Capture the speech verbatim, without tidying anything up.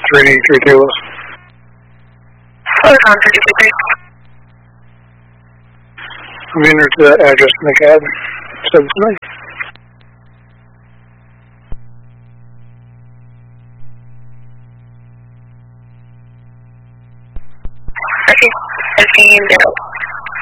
three three two. Hold on, thirty three. I'm in her to that address in the cab. seven nine. Okay, fifteen zero.